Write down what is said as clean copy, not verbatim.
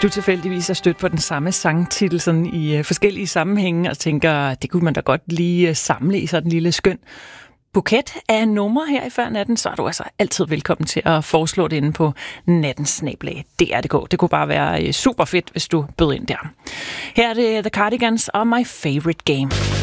du tilfældigvis er stødt på den samme sangtitel sådan i forskellige sammenhænge og tænker, det kunne man da godt lige samle i sådan en lille skøn buket af numre her i Før Natten, så er du altså altid velkommen til at foreslå det inde på nattensnabel.dr.dk. Det kunne bare være super fedt, hvis du bød ind der. Her er det The Cardigans og My Favorite Game.